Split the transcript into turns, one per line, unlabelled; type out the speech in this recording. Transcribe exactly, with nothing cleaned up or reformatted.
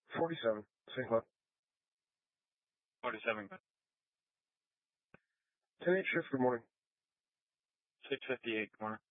forty-seven, Saint Cloud.
forty-seven.
ten eight shift, good morning.
six fifty-eight, good morning.